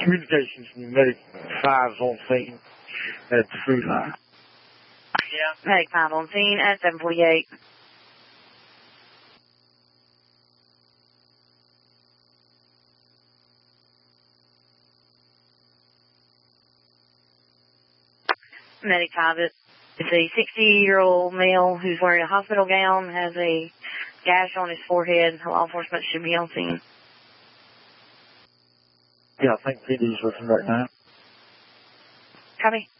Communications Medic 5's on scene at the food line. Yeah. Medic 5 on scene at 748. Medic 5 is a 60-year-old male who's wearing a hospital gown, has a gash on his forehead. Law enforcement should be on scene. Yeah, I think PD's with him right now. Copy.